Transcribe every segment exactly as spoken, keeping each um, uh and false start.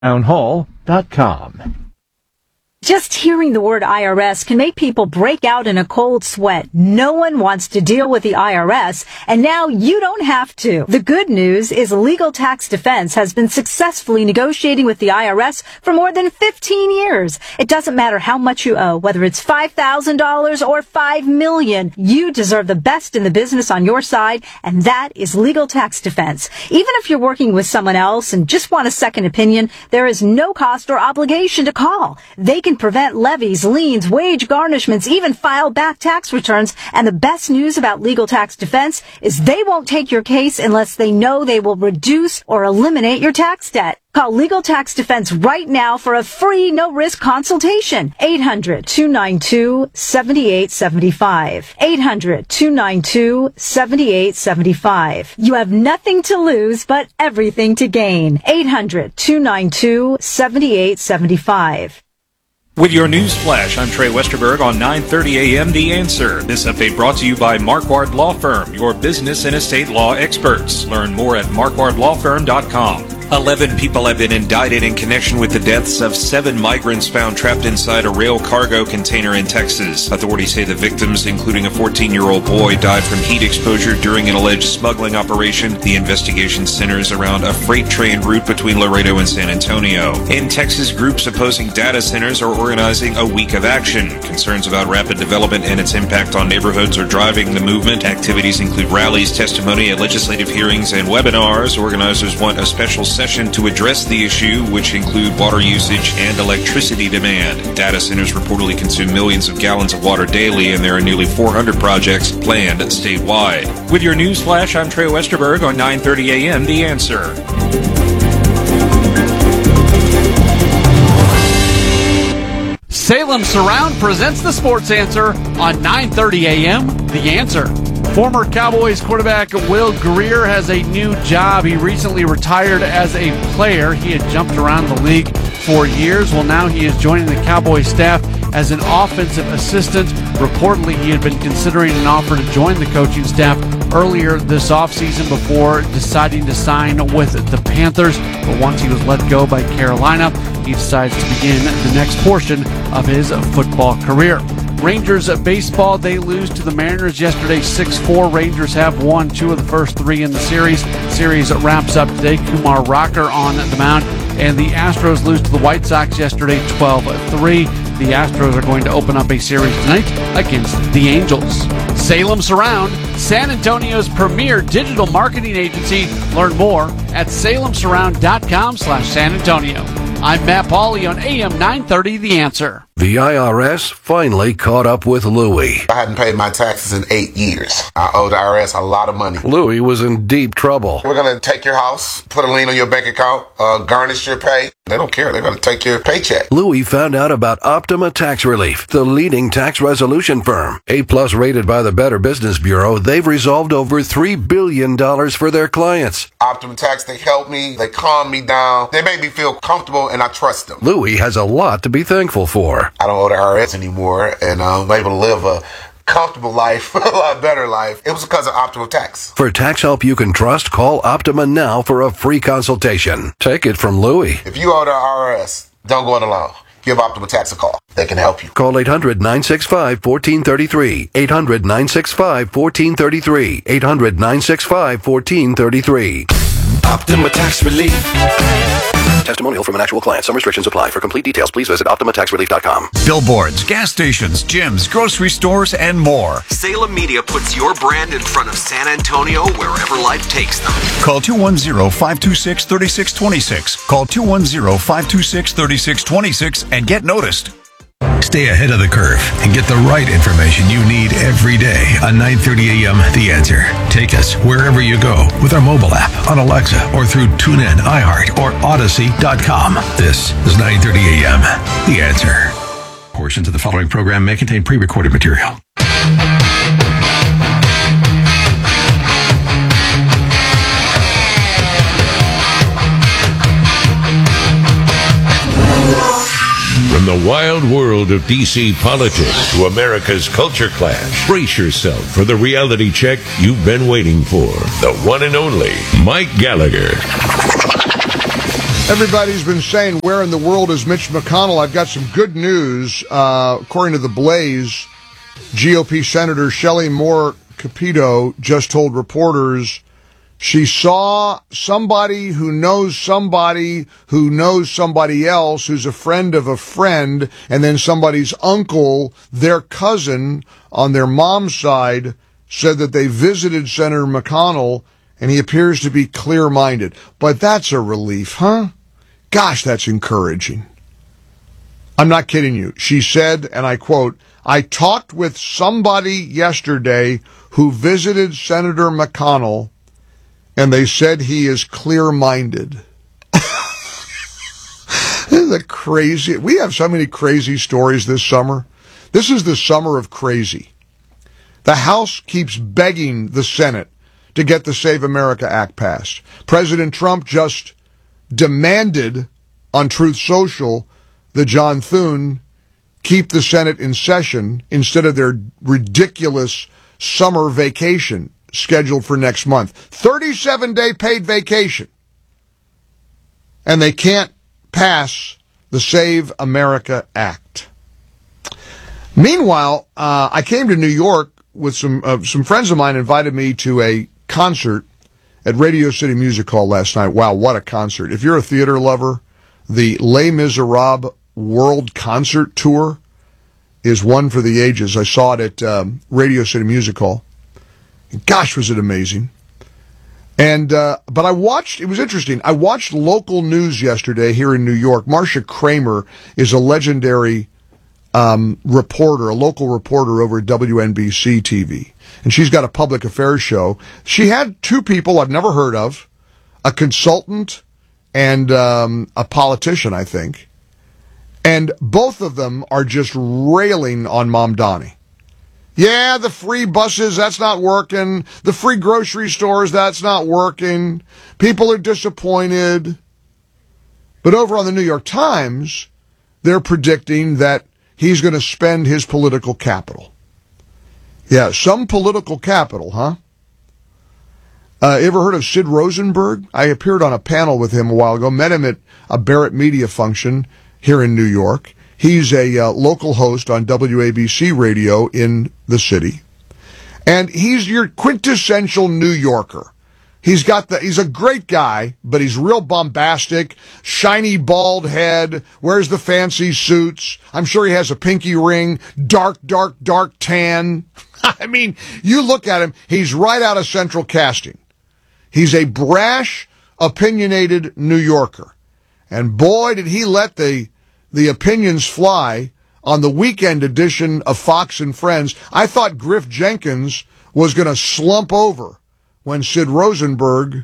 town hall dot com. Just hearing the word I R S can make people break out in a cold sweat. No one wants to deal with the I R S, and now you don't have to. The good news is Legal Tax Defense has been successfully negotiating with the I R S for more than fifteen years. It doesn't matter how much you owe, whether it's five thousand dollars or five million dollars. You deserve the best in the business on your side, and that is Legal Tax Defense. Even if you're working with someone else and just want a second opinion, there is no cost or obligation to call. They can prevent levies, liens, wage garnishments, even file back tax returns. And the best news about Legal Tax Defense is they won't take your case unless they know they will reduce or eliminate your tax debt. Call Legal Tax Defense right now for a free, no-risk consultation. eight hundred, two nine two, seven eight seven five. eight hundred, two nine two, seven eight seven five. You have nothing to lose, but everything to gain. eight hundred, two nine two, seven eight seven five. With your news flash, I'm Trey Westerberg on nine thirty a.m. The Answer. This update brought to you by Marquardt Law Firm, your business and estate law experts. Learn more at marquardt law firm dot com. Eleven people have been indicted in connection with the deaths of seven migrants found trapped inside a rail cargo container in Texas. Authorities say the victims, including a fourteen-year-old boy, died from heat exposure during an alleged smuggling operation. The investigation centers around a freight train route between Laredo and San Antonio. In Texas, groups opposing data centers are organizing a week of action. Concerns about rapid development and its impact on neighborhoods are driving the movement. Activities include rallies, testimony at legislative hearings, and webinars. Organizers want a special session to address the issue, which include water usage and electricity demand. Data centers reportedly consume millions of gallons of water daily, and there are nearly four hundred projects planned statewide. With your news flash, I'm Trey Westerberg on nine thirty a.m. The Answer. Salem Surround presents the Sports Answer on nine thirty a.m. The Answer. Former Cowboys quarterback Will Grier has a new job. He recently retired as a player. He had jumped around the league for years. Well, now he is joining the Cowboys staff as an offensive assistant. Reportedly, he had been considering an offer to join the coaching staff earlier this offseason before deciding to sign with the Panthers. But once he was let go by Carolina, he decides to begin the next portion of his football career. Rangers baseball, they lose to the Mariners yesterday six four. Rangers have won two of the first three in the series. Series wraps up today. Kumar Rocker on the mound. And the Astros lose to the White Sox yesterday twelve three. The Astros are going to open up a series tonight against the Angels. Salem Surround, San Antonio's premier digital marketing agency. Learn more at salem surround dot com slash San Antonio. I'm Matt Pauley on A M nine thirty, The Answer. The I R S finally caught up with Louie. I hadn't paid my taxes in eight years. I owed the I R S a lot of money. Louie was in deep trouble. We're going to take your house, put a lien on your bank account, uh, garnish your pay. They don't care. They're going to take your paycheck. Louie found out about Optima Tax Relief, the leading tax resolution firm. A-plus rated by the Better Business Bureau, they've resolved over three billion dollars for their clients. Optima Tax, they help me. They calm me down. They make me feel comfortable, and I trust them. Louie has a lot to be thankful for. I don't owe the I R S anymore, and I'm able to live a comfortable life, a lot better life. It was because of Optima Tax. For tax help you can trust, call Optima now for a free consultation. Take it from Louie. If you owe the I R S, don't go it alone. Give Optima Tax a call. They can help you. Call eight hundred, nine six five, one four three three. eight hundred, nine six five, one four three three. eight hundred, nine six five, one four three three. Optima Tax Relief. Testimonial from an actual client. Some restrictions apply. For complete details, please visit optima tax relief dot com. Billboards, gas stations, gyms, grocery stores, and more. Salem Media puts your brand in front of San Antonio wherever life takes them. Call two one zero, five two six, three six two six. Call two one zero, five two six, three six two six and get noticed. Stay ahead of the curve and get the right information you need every day on nine thirty a.m. The Answer. Take us wherever you go with our mobile app, on Alexa, or through TuneIn, iHeart, or Odyssey dot com. This is nine thirty a.m. The Answer. Portions of the following program may contain pre-recorded material. From the wild world of D C politics to America's culture clash, brace yourself for the reality check you've been waiting for. The one and only Mike Gallagher. Everybody's been saying, where in the world is Mitch McConnell? I've got some good news. Uh, according to The Blaze, G O P Senator Shelley Moore Capito just told reporters she saw somebody who knows somebody who knows somebody else who's a friend of a friend, and then somebody's uncle, their cousin on their mom's side, said that they visited Senator McConnell, and he appears to be clear-minded. But that's a relief, huh? Gosh, that's encouraging. I'm not kidding you. She said, and I quote, "I talked with somebody yesterday who visited Senator McConnell, and they said he is clear-minded." This is a crazy. We have so many crazy stories this summer. This is the summer of crazy. The House keeps begging the Senate to get the Save America Act passed. President Trump just demanded on Truth Social that John Thune keep the Senate in session instead of their ridiculous summer vacation scheduled for next month. thirty-seven day paid vacation. And they can't pass the Save America Act. Meanwhile, uh, I came to New York with some uh, some friends of mine invited me to a concert at Radio City Music Hall last night. Wow, what a concert. If you're a theater lover, the Les Miserables World Concert Tour is one for the ages. I saw it at um, Radio City Music Hall. Gosh, was it amazing. And uh, but I watched, it was interesting, I watched local news yesterday here in New York. Marcia Kramer is a legendary um, reporter, a local reporter over at W N B C T V. And she's got a public affairs show. She had two people I've never heard of, a consultant and um, a politician, I think. And both of them are just railing on Mamdani. Yeah, the free buses, that's not working. The free grocery stores, that's not working. People are disappointed. But over on the New York Times, they're predicting that he's going to spend his political capital. Yeah, some political capital, huh? Uh, ever heard of Sid Rosenberg? I appeared on a panel with him a while ago, met him at a Barrett Media function here in New York. He's a uh, local host on W A B C radio in the city. And he's your quintessential New Yorker. He's got the, he's a great guy, but he's real bombastic, shiny bald head, wears the fancy suits. I'm sure he has a pinky ring, dark, dark, dark tan. I mean, you look at him, he's right out of Central Casting. He's a brash, opinionated New Yorker. And boy, did he let the, the opinions fly on the weekend edition of Fox and Friends. I thought Griff Jenkins was going to slump over when Sid Rosenberg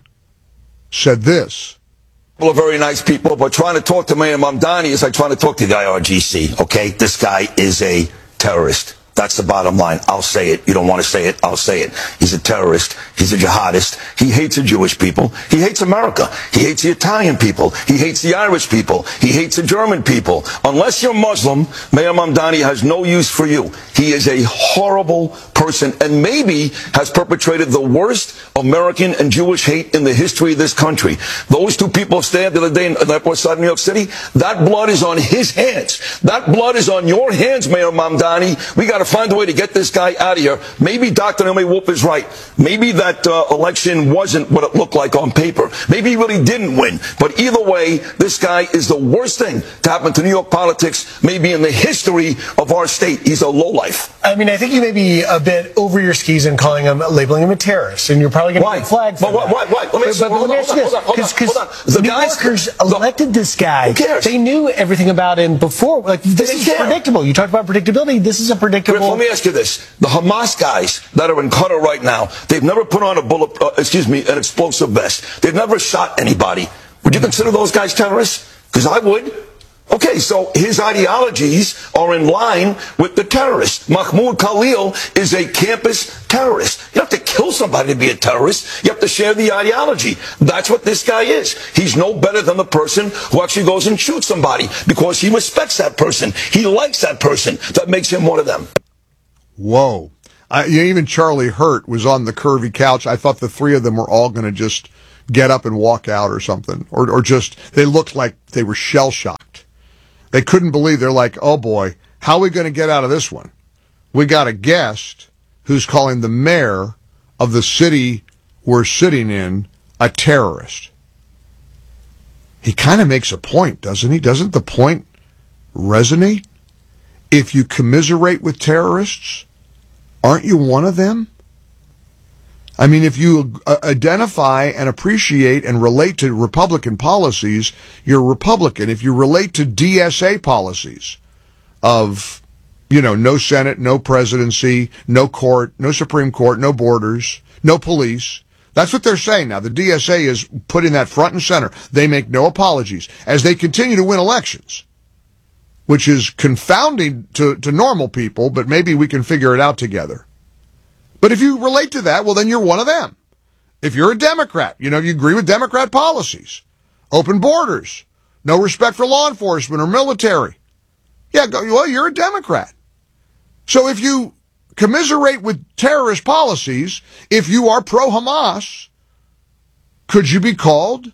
said this. People are very nice people, but trying to talk to Mayor Mamdani is like trying to talk to the I R G C, okay? This guy is a terrorist. That's the bottom line. I'll say it. You don't want to say it. I'll say it. He's a terrorist. He's a jihadist. He hates the Jewish people. He hates America. He hates the Italian people. He hates the Irish people. He hates the German people. Unless you're Muslim, Mayor Mamdani has no use for you. He is a horrible person and maybe has perpetrated the worst American and Jewish hate in the history of this country. Those two people stabbed the other day in the Upper Side of New York City, that blood is on his hands. That blood is on your hands, Mayor Mamdani. We got to find a way to get this guy out of here. Maybe Doctor Naomi Wolf is right. Maybe that uh, election wasn't what it looked like on paper. Maybe he really didn't win. But either way, this guy is the worst thing to happen to New York politics, maybe in the history of our state. He's a lowlife. I mean, I think you may be a bit over your skis in calling him, labeling him a terrorist, and you're probably going to get flagged for why? that. Why? Why? Let me, but, but hold let me on, ask you this, because the New guys, Yorkers elected this guy. Who cares? They knew everything about him before. Like, this is care. predictable. You talked about predictability. This is a predictable. Griff, let me ask you this. The Hamas guys that are in Qatar right now, they've never put on a bullet, uh, excuse me, an explosive vest. They've never shot anybody. Would you consider those guys terrorists? Because I would. Okay, so his ideologies are in line with the terrorists. Mahmoud Khalil is a campus terrorist. You don't have to kill somebody to be a terrorist. You have to share the ideology. That's what this guy is. He's no better than the person who actually goes and shoots somebody because he respects that person. He likes that person. That makes him one of them. Whoa. Uh, even Charlie Hurt was on the curvy couch. I thought the three of them were all going to just get up and walk out or something. Or, or just, they looked like they were shell-shocked. They couldn't believe, they're like, oh boy, how are we going to get out of this one? We got a guest who's calling the mayor of the city we're sitting in a terrorist. He kind of makes a point, doesn't he? Doesn't the point resonate? If you commiserate with terrorists, aren't you one of them? I mean, if you uh, identify and appreciate and relate to Republican policies, you're Republican. If you relate to D S A policies of, you know, no Senate, no presidency, no court, no Supreme Court, no borders, no police, that's what they're saying now. The D S A is putting that front and center. They make no apologies as they continue to win elections, which is confounding to, to normal people, but maybe we can figure it out together. But if you relate to that, well, then you're one of them. If you're a Democrat, you know, you agree with Democrat policies, open borders, no respect for law enforcement or military. Yeah, go, well, you're a Democrat. So if you commiserate with terrorist policies, if you are pro-Hamas, could you be called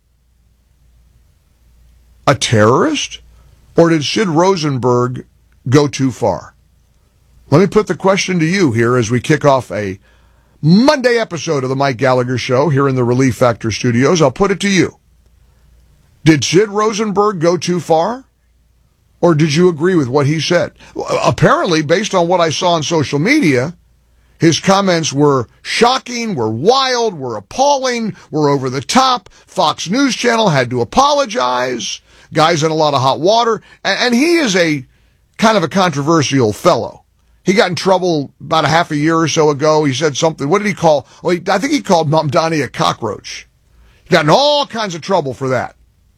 a terrorist? Or did Sid Rosenberg go too far? Let me put the question to you here as we kick off a Monday episode of the Mike Gallagher Show here in the Relief Factor studios. I'll put it to you. Did Sid Rosenberg go too far? Or did you agree with what he said? Apparently, based on what I saw on social media, his comments were shocking, were wild, were appalling, were over the top. Fox News Channel had to apologize. Guy's in a lot of hot water. And he is a kind of a controversial fellow. He got in trouble about a half a year or so ago. He said something. What did he call? Well, he, I think he called Mamdani a cockroach. He got in all kinds of trouble for that.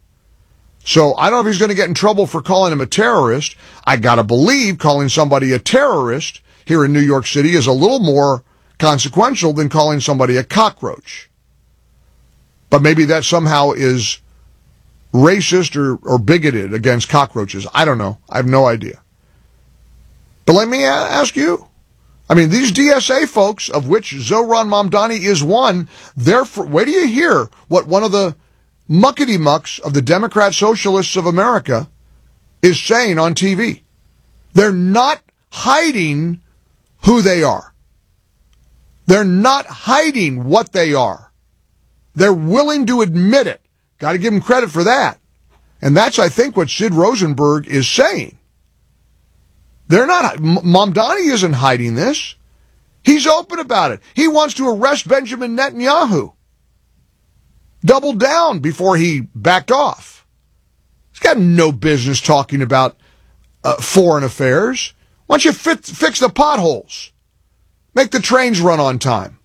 So I don't know if he's going to get in trouble for calling him a terrorist. I got to believe calling somebody a terrorist here in New York City is a little more consequential than calling somebody a cockroach. But maybe that somehow is racist or, or bigoted against cockroaches. I don't know. I have no idea. But let me ask you. I mean, these D S A folks, of which Zohran Mamdani is one, they're for, where do you hear what one of the muckety-mucks of the Democrat Socialists of America is saying on T V? They're not hiding who they are. They're not hiding what they are. They're willing to admit it. Got to give them credit for that. And that's, I think, what Sid Rosenberg is saying. They're not, Mamdani isn't hiding this. He's open about it. He wants to arrest Benjamin Netanyahu. Doubled down before he backed off. He's got no business talking about uh, foreign affairs. Why don't you fit, fix the potholes? Make the trains run on time.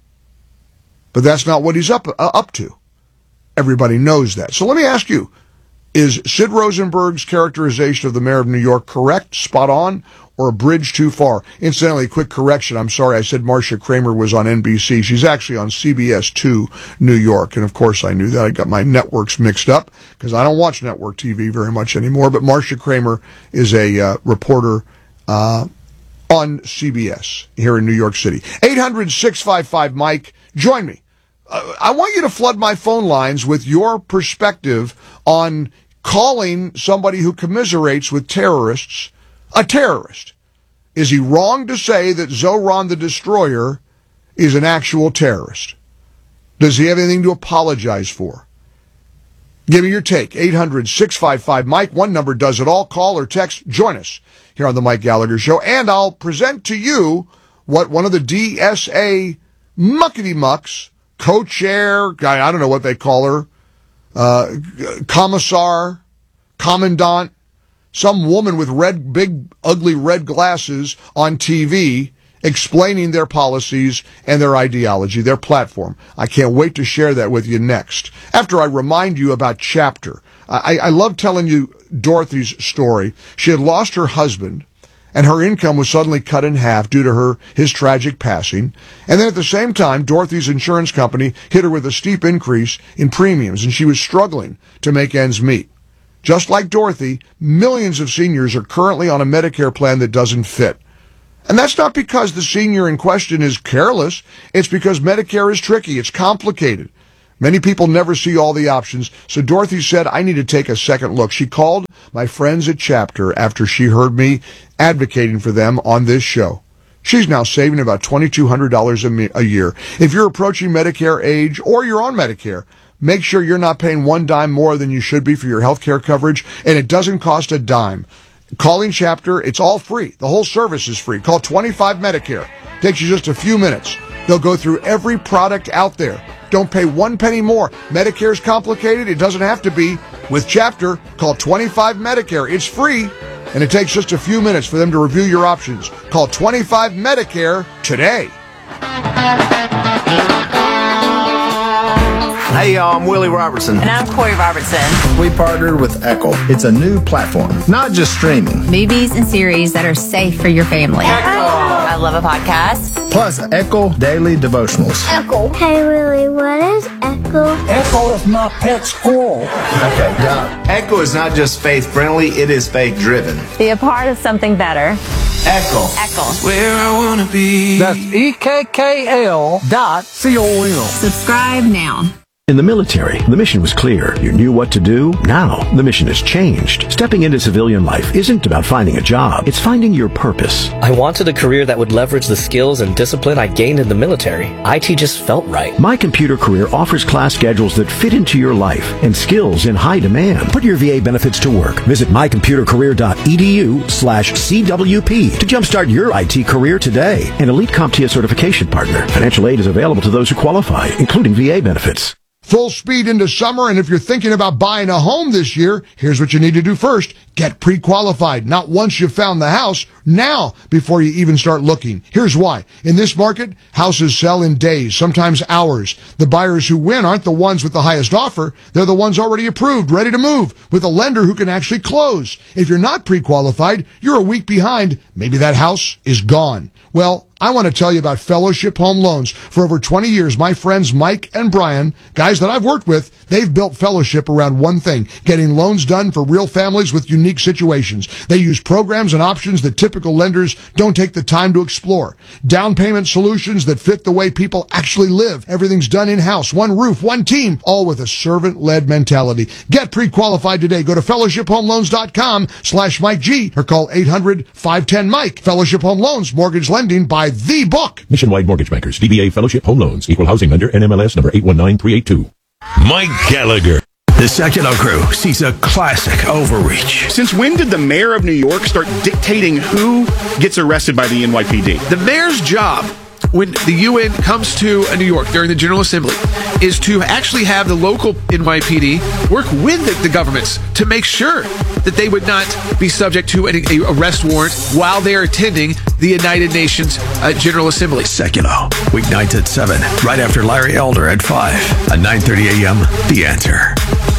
But that's not what he's up, uh, up to. Everybody knows that. So let me ask you, is Sid Rosenberg's characterization of the mayor of New York correct, spot on, or a bridge too far? Incidentally, quick correction. I'm sorry, I said Marcia Kramer was on N B C. She's actually on C B S two New York. And of course I knew that. I got my networks mixed up because I don't watch network T V very much anymore. But Marcia Kramer is a uh, reporter uh, on C B S here in New York City. eight hundred, six five five, Mike. Join me. Uh, I want you to flood my phone lines with your perspective on calling somebody who commiserates with terrorists a terrorist. Is he wrong to say that Zohran the Destroyer is an actual terrorist? Does he have anything to apologize for? Give me your take. eight hundred, six five five, Mike. One number does it all. Call or text. Join us here on the Mike Gallagher Show. And I'll present to you what one of the D S A muckety-mucks, co-chair, I don't know what they call her, uh, commissar, commandant, some woman with red, big, ugly red glasses on T V explaining their policies and their ideology, their platform. I can't wait to share that with you next. After I remind you about Chapter. I, I love telling you Dorothy's story. She had lost her husband, and her income was suddenly cut in half due to her his tragic passing. And then at the same time, Dorothy's insurance company hit her with a steep increase in premiums, and she was struggling to make ends meet. Just like Dorothy, millions of seniors are currently on a Medicare plan that doesn't fit. And that's not because the senior in question is careless. It's because Medicare is tricky. It's complicated. Many people never see all the options, so Dorothy said, I need to take a second look. She called my friends at Chapter after she heard me advocating for them on this show. She's now saving about twenty-two hundred dollars a, me- a year. If you're approaching Medicare age or you're on Medicare, make sure you're not paying one dime more than you should be for your health care coverage, and it doesn't cost a dime. Calling Chapter, it's all free. The whole service is free. Call twenty-five Medicare. Takes you just a few minutes. They'll go through every product out there. Don't pay one penny more. Medicare's complicated. It doesn't have to be. With Chapter, call twenty-five Medicare. It's free, and it takes just a few minutes for them to review your options. Call twenty-five Medicare today. Hey y'all, I'm Willie Robertson. And I'm Corey Robertson. We partnered with Echo. It's a new platform, not just streaming. Movies and series that are safe for your family. Echo! I love a podcast. Plus Echo Daily Devotionals. Echo. Hey Willie, what is Echo? Echo is my pet squirrel. Okay, got it. Echo is not just faith-friendly, it is faith-driven. Be a part of something better. Echo. Echo. Where I want to be. That's E K K L dot C O M. Subscribe now. In the military, the mission was clear. You knew what to do. Now, the mission has changed. Stepping into civilian life isn't about finding a job. It's finding your purpose. I wanted a career that would leverage the skills and discipline I gained in the military. I T just felt right. My Computer Career offers class schedules that fit into your life and skills in high demand. Put your V A benefits to work. Visit my computer career dot e d u slash C W P to jumpstart your I T career today. An Elite CompTIA certification partner. Financial aid is available to those who qualify, including V A benefits. Full speed into summer, and if you're thinking about buying a home this year, here's what you need to do first. Get pre-qualified. Not once you've found the house, now before you even start looking. Here's why. In this market, houses sell in days, sometimes hours. The buyers who win aren't the ones with the highest offer. They're the ones already approved, ready to move, with a lender who can actually close. If you're not pre-qualified, you're a week behind. Maybe that house is gone. Well, I want to tell you about Fellowship Home Loans. For over twenty years, my friends Mike and Brian, guys that I've worked with, they've built Fellowship around one thing, getting loans done for real families with unique situations. They use programs and options that typical lenders don't take the time to explore. Down payment solutions that fit the way people actually live. Everything's done in-house, one roof, one team, all with a servant-led mentality. Get pre-qualified today. Go to fellowship home loans dot com slash Mike G or call eight hundred five ten Mike. Fellowship Home Loans, mortgage lending by the book. Nationwide Mortgage Bankers, D B A Fellowship Home Loans, Equal Housing Lender, N M L S number eight one nine three eight two. Mike Gallagher. The Secular Crew sees a classic overreach. Since when did the mayor of New York start dictating who gets arrested by the N Y P D? The mayor's job, when the U N comes to New York during the General Assembly, is to actually have the local N Y P D work with the, the governments to make sure that they would not be subject to an a arrest warrant while they are attending the United Nations uh, General Assembly. Secular, weeknights at seven, right after Larry Elder at five, at nine thirty a.m., The Answer.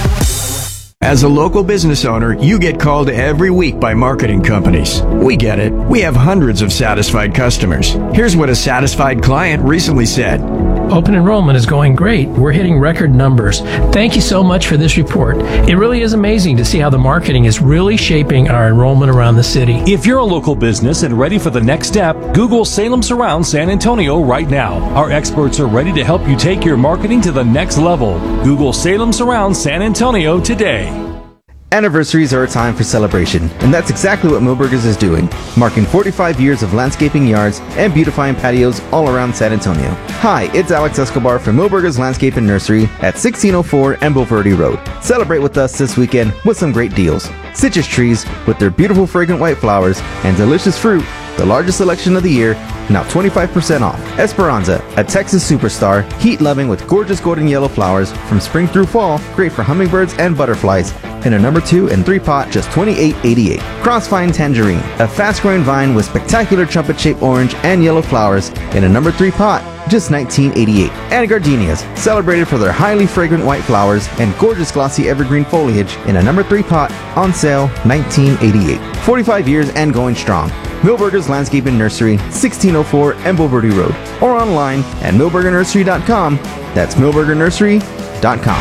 As a local business owner, you get called every week by marketing companies. We get it. We have hundreds of satisfied customers. Here's what a satisfied client recently said. Open enrollment is going great. We're hitting record numbers. Thank you so much for this report. It really is amazing to see how the marketing is really shaping our enrollment around the city. If you're a local business and ready for the next step, Google Salem Surround San Antonio right now. Our experts are ready to help you take your marketing to the next level. Google Salem Surround San Antonio today. Anniversaries are a time for celebration, and that's exactly what Milberger's is doing, marking forty-five years of landscaping yards and beautifying patios all around San Antonio. Hi, it's Alex Escobar from Milberger's Landscape and Nursery at sixteen oh four Embo Verde Road. Celebrate with us this weekend with some great deals. Citrus trees with their beautiful fragrant white flowers and delicious fruit, the largest selection of the year, now twenty-five percent off. Esperanza, a Texas superstar, heat-loving with gorgeous golden yellow flowers from spring through fall, great for hummingbirds and butterflies, in a number two and three pot, just twenty-eight eighty-eight. Crossvine Tangerine, a fast-growing vine with spectacular trumpet-shaped orange and yellow flowers, in a number three pot, just nineteen eighty-eight. And gardenias, celebrated for their highly fragrant white flowers and gorgeous glossy evergreen foliage, in a number three pot, on sale, nineteen eighty-eight. forty-five years and going strong. Milberger's Landscape and Nursery, sixteen oh four Embo Verde Road, or online at milberger nursery dot com. That's milberger nursery dot com.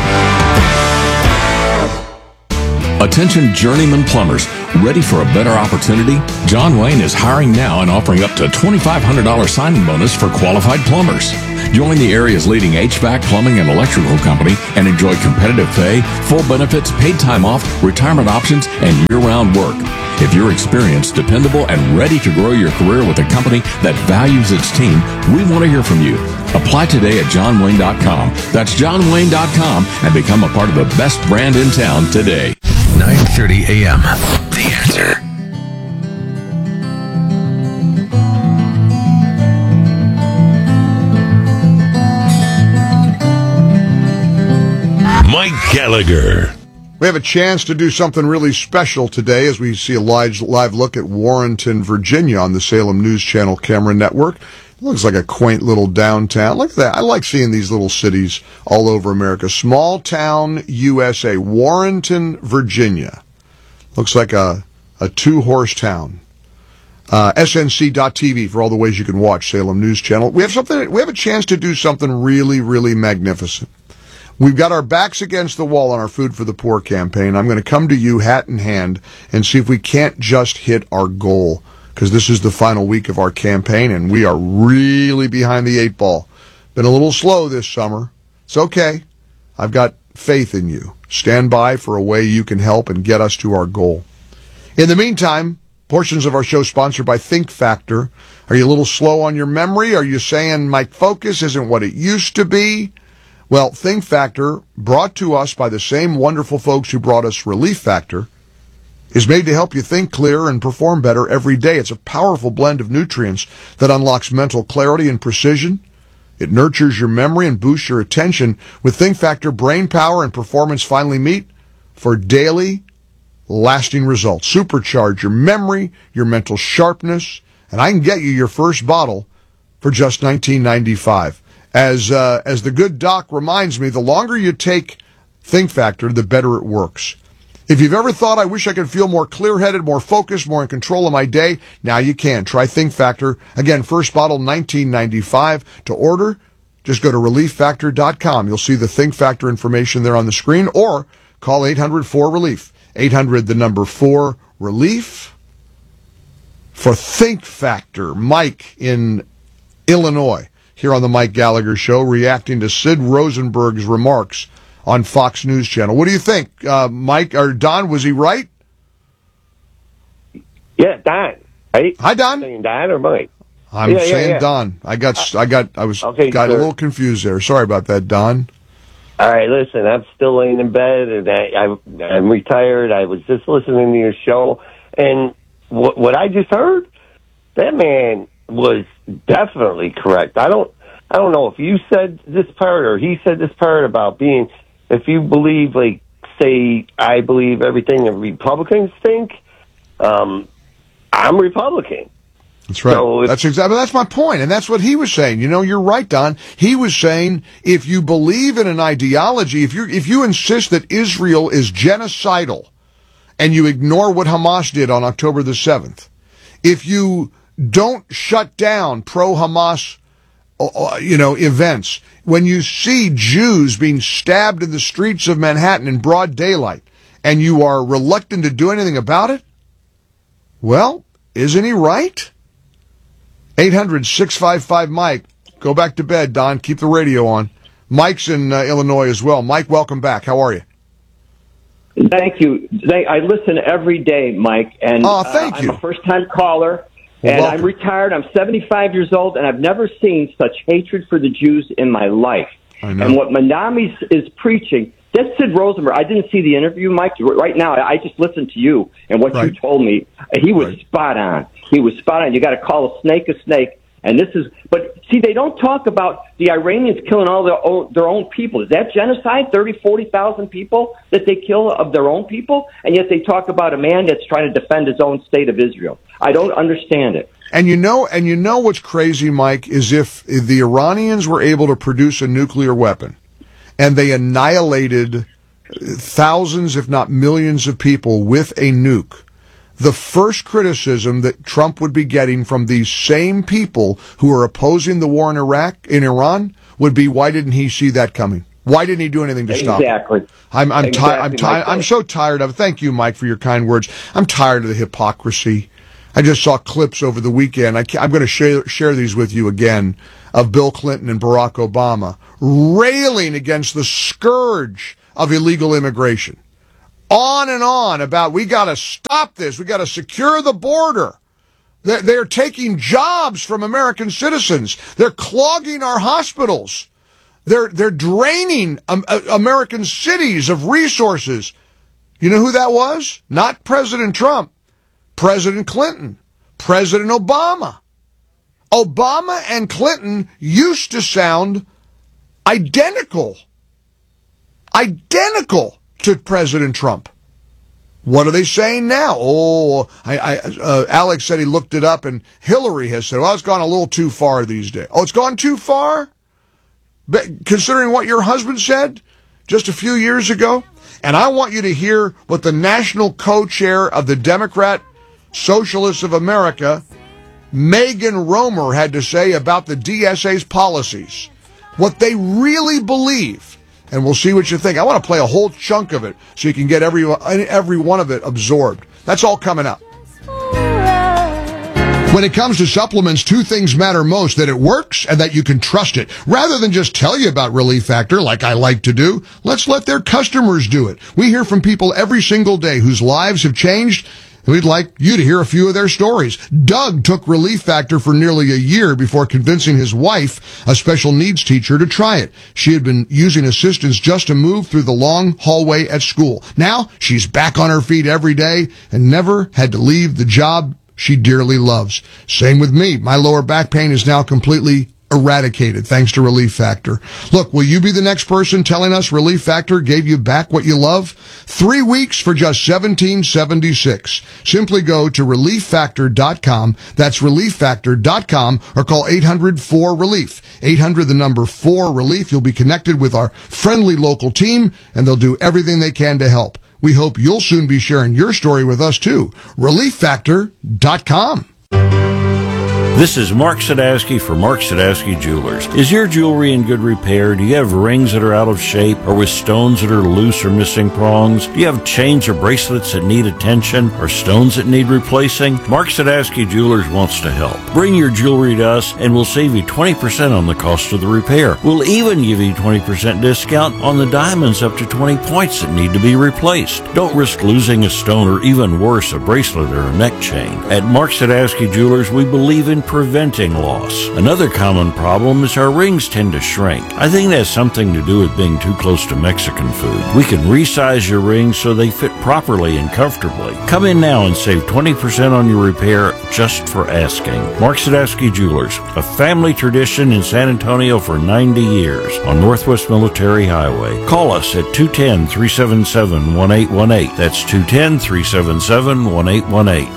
Attention journeyman plumbers, ready for a better opportunity? John Wayne is hiring now and offering up to twenty-five hundred dollars signing bonus for qualified plumbers. Join the area's leading H V A C, plumbing, and electrical company and enjoy competitive pay, full benefits, paid time off, retirement options, and year-round work. If you're experienced, dependable, and ready to grow your career with a company that values its team, we want to hear from you. Apply today at john wayne dot com. That's john wayne dot com and become a part of the best brand in town today. nine thirty a.m. The Answer. Mike Gallagher. We have a chance to do something really special today as we see a live, live look at Warrenton, Virginia on the Salem News Channel camera network. It looks like a quaint little downtown. Look at that. I like seeing these little cities all over America. Small town U S A, Warrenton, Virginia. Looks like a, a two-horse town. Uh, S N C dot T V for all the ways you can watch Salem News Channel. We have something, we have a chance to do something really, really magnificent. We've got our backs against the wall on our Food for the Poor campaign. I'm going to come to you hat in hand and see if we can't just hit our goal, because this is the final week of our campaign and we are really behind the eight ball. Been a little slow this summer. It's okay. I've got faith in you. Stand by for a way you can help and get us to our goal. In the meantime, portions of our show sponsored by Think Factor. Are you a little slow on your memory? Are you saying my focus isn't what it used to be? Well, Think Factor, brought to us by the same wonderful folks who brought us Relief Factor, is made to help you think clearer and perform better every day. It's a powerful blend of nutrients that unlocks mental clarity and precision. It nurtures your memory and boosts your attention. With Think Factor, brain power and performance finally meet for daily, lasting results. Supercharge your memory, your mental sharpness, and I can get you your first bottle for just nineteen ninety-five. As uh, as the good doc reminds me, the longer you take Think Factor, the better it works. If you've ever thought, I wish I could feel more clear-headed, more focused, more in control of my day, now you can. Try Think Factor. Again, first bottle, nineteen ninety-five. To order, just go to relief factor dot com. You'll see the Think Factor information there on the screen, or call eight hundred four relief. eight hundred, the number four, relief. For Think Factor, Mike in Illinois, here on the Mike Gallagher Show, reacting to Sid Rosenberg's remarks on Fox News Channel. What do you think, uh, Mike, or Don, was he right? Yeah, Don. Right? Hi, Don. Saying Don or Mike? I'm yeah, saying yeah, yeah. Don. I got, I got, I was, okay, got sir. a little confused there. Sorry about that, Don. All right, listen, I'm still laying in bed, and I, I, I'm retired. I was just listening to your show, and what, what I just heard, that man was definitely correct. I don't, I don't know if you said this part or he said this part about being, if you believe, like, say, I believe everything the Republicans think, um, I'm Republican. That's right. So if, that's exactly, that's my point. And that's what he was saying. You know, you're right, Don. He was saying, if you believe in an ideology, if you if you insist that Israel is genocidal and you ignore what Hamas did on October the seventh, if you don't shut down pro-Hamas, uh, you know, events, when you see Jews being stabbed in the streets of Manhattan in broad daylight, and you are reluctant to do anything about it, well, isn't he right? eight hundred, six five five, Mike. Go back to bed, Don. Keep the radio on. Mike's in uh, Illinois as well. Mike, welcome back. How are you? Thank you. I listen every day, Mike. And oh, thank uh, you. I'm a first-time caller. Well, and welcome. I'm retired. I'm seventy-five years old, and I've never seen such hatred for the Jews in my life. I know. And what Manami is preaching, that's Sid Rosenberg. I didn't see the interview, Mike. Right now, I just listened to you and what right. you told me. He was right. spot on. He was spot on. You got to call a snake a snake. And this is, but see, they don't talk about the Iranians killing all their own, their own people. Is that genocide? thirty, forty thousand people that they kill of their own people? And yet they talk about a man that's trying to defend his own state of Israel. I don't understand it. And you know, and you know what's crazy, Mike, is if the Iranians were able to produce a nuclear weapon and they annihilated thousands, if not millions of people with a nuke, the first criticism that Trump would be getting from these same people who are opposing the war in Iraq, in Iran, would be, why didn't he see that coming? Why didn't he do anything to stop it? Exactly. I'm, I'm, exactly ti- I'm, ti- I'm so tired of it. Thank you, Mike, for your kind words. I'm tired of the hypocrisy. I just saw clips over the weekend. I I'm going to share, share these with you again of Bill Clinton and Barack Obama railing against the scourge of illegal immigration. On and on about, we got to stop this. We got to secure the border. They're, they're taking jobs from American citizens. They're clogging our hospitals. They're, they're draining um, uh, American cities of resources. You know who that was? Not President Trump. President Clinton. President Obama. Obama and Clinton used to sound identical. Identical to President Trump. What are they saying now? Oh, I, I, uh, Alex said he looked it up, and Hillary has said, well, it's gone a little too far these days. Oh, it's gone too far? But considering what your husband said just a few years ago? And I want you to hear what the national co-chair of the Democrat Socialists of America, Megan Romer, had to say about the D S A's policies. What they really believe. And we'll see what you think. I want to play a whole chunk of it so you can get every every one of it absorbed. That's all coming up. When it comes to supplements, two things matter most: that it works and that you can trust it. Rather than just tell you about Relief Factor like I like to do, let's let their customers do it. We hear from people every single day whose lives have changed. We'd like you to hear a few of their stories. Doug took Relief Factor for nearly a year before convincing his wife, a special needs teacher, to try it. She had been using assistance just to move through the long hallway at school. Now she's back on her feet every day and never had to leave the job she dearly loves. Same with me. My lower back pain is now completely eradicated thanks to Relief Factor. Look, will you be the next person telling us Relief Factor gave you back what you love? Three weeks for just seventeen seventy-six. Simply go to relief factor dot com. That's relief factor dot com, or call eight hundred four relief. eight hundred, the number four relief. You'll be connected with our friendly local team, and they'll do everything they can to help. We hope you'll soon be sharing your story with us too. relief factor dot com. This is Mark Sadowski for Mark Sadowski Jewelers. Is your jewelry in good repair? Do you have rings that are out of shape or with stones that are loose or missing prongs? Do you have chains or bracelets that need attention or stones that need replacing? Mark Sadowski Jewelers wants to help. Bring your jewelry to us and we'll save you twenty percent on the cost of the repair. We'll even give you twenty percent discount on the diamonds up to twenty points that need to be replaced. Don't risk losing a stone or even worse, a bracelet or a neck chain. At Mark Sadowski Jewelers, we believe in preventing loss. Another common problem is our rings tend to shrink. I think that has something to do with being too close to Mexican food. We can resize your rings so they fit properly and comfortably. Come in now and save twenty percent on your repair just for asking. Mark Sadowski Jewelers, a family tradition in San Antonio for ninety years on Northwest Military Highway. Call us at two one zero, three seven seven, one eight one eight. That's two one zero, three seven seven, one eight one eight.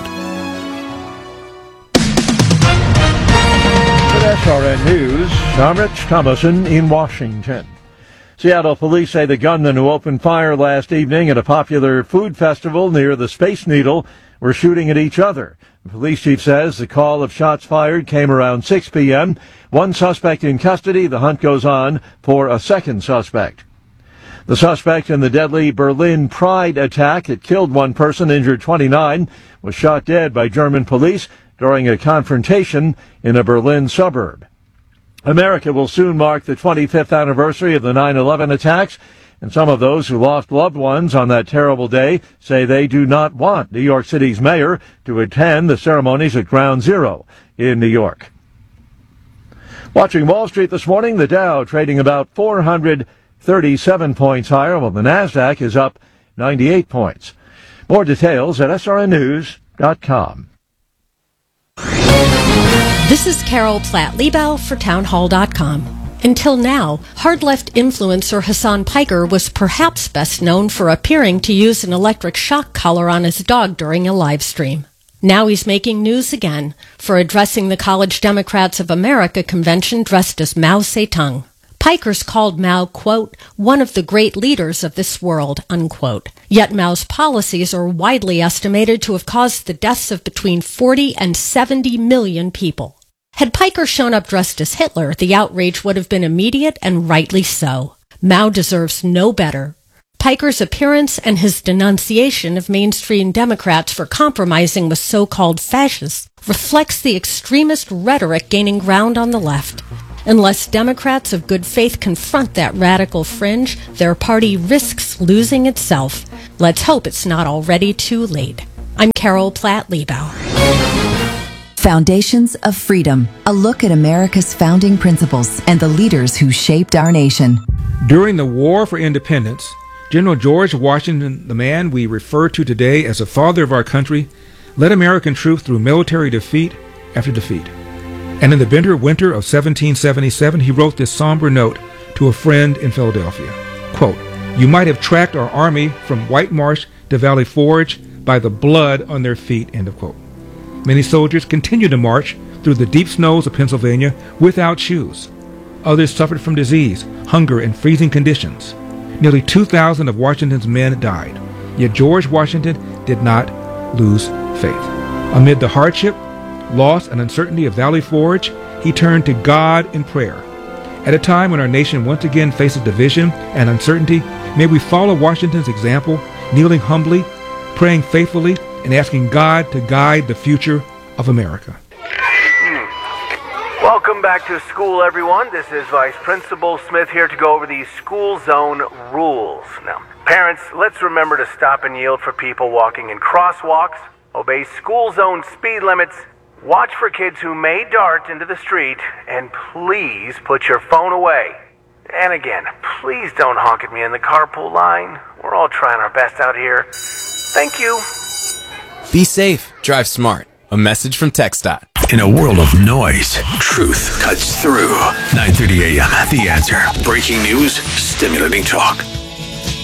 S R N News, I'm Rich Thomason in Washington. Seattle police say the gunmen who opened fire last evening at a popular food festival near the Space Needle were shooting at each other. The police chief says the call of shots fired came around six p.m. One suspect in custody. The hunt goes on for a second suspect. The suspect in the deadly Berlin Pride attack that killed one person, injured twenty-nine, was shot dead by German police during a confrontation in a Berlin suburb. America will soon mark the twenty-fifth anniversary of the nine eleven attacks, and some of those who lost loved ones on that terrible day say they do not want New York City's mayor to attend the ceremonies at Ground Zero in New York. Watching Wall Street this morning, the Dow trading about four hundred thirty-seven points higher, while the NASDAQ is up ninety-eight points. More details at S R N news dot com. This is Carol Platt-Liebau for townhall dot com. Until now, hard-left influencer Hassan Piker was perhaps best known for appearing to use an electric shock collar on his dog during a live stream. Now he's making news again for addressing the College Democrats of America convention dressed as Mao Zedong. Piker's called Mao, quote, one of the great leaders of this world, unquote. Yet Mao's policies are widely estimated to have caused the deaths of between forty and seventy million people. Had Piker shown up dressed as Hitler, the outrage would have been immediate and rightly so. Mao deserves no better. Piker's appearance and his denunciation of mainstream Democrats for compromising with so-called fascists reflects the extremist rhetoric gaining ground on the left. Unless Democrats of good faith confront that radical fringe, their party risks losing itself. Let's hope it's not already too late. I'm Carol Platt-Liebau. Foundations of Freedom, a look at America's founding principles and the leaders who shaped our nation. During the War for Independence, General George Washington, the man we refer to today as the father of our country, led American troops through military defeat after defeat. And in the bitter winter of seventeen seventy-seven, he wrote this somber note to a friend in Philadelphia. Quote, "You might have tracked our army from White Marsh to Valley Forge by the blood on their feet," end of quote. Many soldiers continued to march through the deep snows of Pennsylvania without shoes. Others suffered from disease, hunger, and freezing conditions. Nearly two thousand of Washington's men died. Yet George Washington did not lose faith. Amid the hardship, loss, and uncertainty of Valley Forge, he turned to God in prayer. At a time when our nation once again faces division and uncertainty, may we follow Washington's example, kneeling humbly, praying faithfully, and asking God to guide the future of America. Welcome back to school, everyone. This is Vice Principal Smith here to go over the school zone rules. Now, parents, let's remember to stop and yield for people walking in crosswalks, obey school zone speed limits, watch for kids who may dart into the street, and please put your phone away. And again, please don't honk at me in the carpool line. We're all trying our best out here. Thank you. Be safe. Drive smart. A message from TxDOT. In a world of noise, truth cuts through. nine thirty a.m. The Answer. Breaking news, stimulating talk.